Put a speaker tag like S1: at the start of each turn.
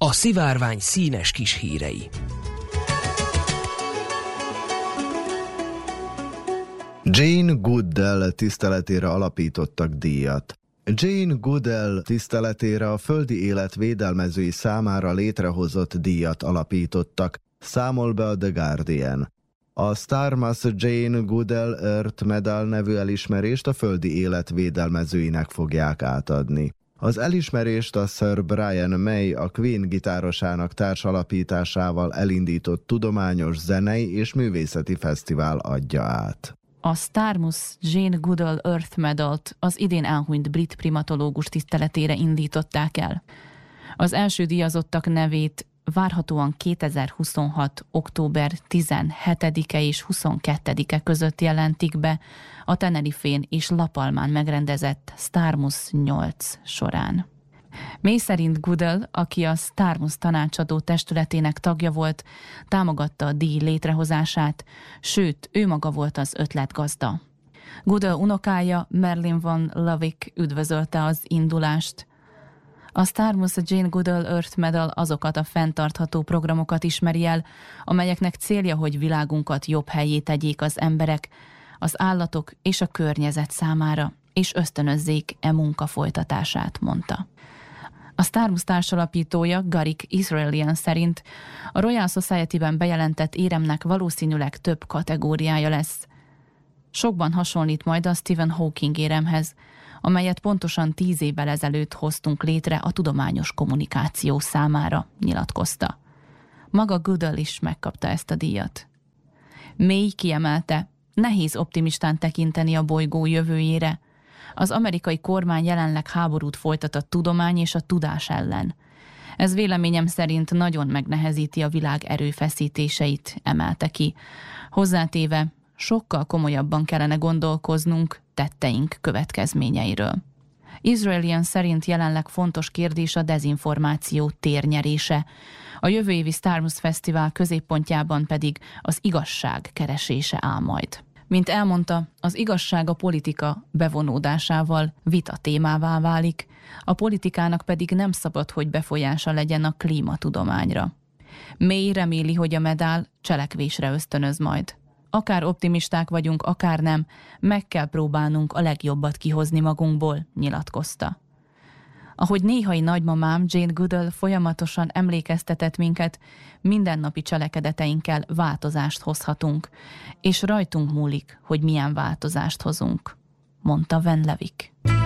S1: A szivárvány színes kis hírei.
S2: Jane Goodall tiszteletére alapítottak díjat. Jane Goodall tiszteletére a földi élet védelmezői számára létrehozott díjat alapítottak, számol be a The Guardian. A Starmus Jane Goodall Earth Medal nevű elismerést a földi élet védelmezőinek fogják átadni. Az elismerést a Sir Brian May, a Queen gitárosának társalapításával elindított tudományos zenei és művészeti fesztivál adja át.
S3: A Starmus Jane Goodall Earth Medalt az idén elhunyt brit primatológus tiszteletére indították el. Az első díjazottak nevét várhatóan 2026. október 17-e és 22-e között jelentik be a Tenerifén és La Palmán megrendezett Starmus 8 során. May szerint Goodall, aki a Starmus tanácsadó testületének tagja volt, támogatta a díj létrehozását, sőt, ő maga volt az ötletgazda. Goodall unokája, Merlin Van Lovick üdvözölte az indulást. A Starmus Jane Goodall Earth Medal azokat a fenntartható programokat ismeri el, amelyeknek célja, hogy világunkat jobb helyé tegyék az emberek, az állatok és a környezet számára, és ösztönözzék e munka folytatását, mondta. A Starmus társalapítója, Garrick Israelian szerint a Royal Society-ben bejelentett éremnek valószínűleg több kategóriája lesz. Sokban hasonlít majd a Stephen Hawking éremhez, amelyet pontosan 10 évvel ezelőtt hoztunk létre a tudományos kommunikáció számára, nyilatkozta. Maga Goodall is megkapta ezt a díjat. May kiemelte, nehéz optimistán tekinteni a bolygó jövőjére. Az amerikai kormány jelenleg háborút folytat a tudomány és a tudás ellen. Ez véleményem szerint nagyon megnehezíti a világ erőfeszítéseit, emelte ki. Hozzátéve, sokkal komolyabban kellene gondolkoznunk tetteink következményeiről. Israelian szerint jelenleg fontos kérdés a dezinformáció térnyerése. A jövő évi Starmus Fesztivál középpontjában pedig az igazság keresése áll majd. Mint elmondta, az igazság a politika bevonódásával vita témává válik, a politikának pedig nem szabad, hogy befolyása legyen a klímatudományra. May reméli, hogy a medál cselekvésre ösztönöz majd. Akár optimisták vagyunk, akár nem, meg kell próbálnunk a legjobbat kihozni magunkból, nyilatkozta. Ahogy néhai nagymamám Jane Goodall folyamatosan emlékeztetett minket, mindennapi cselekedeteinkkel változást hozhatunk, és rajtunk múlik, hogy milyen változást hozunk, mondta Van Lovick.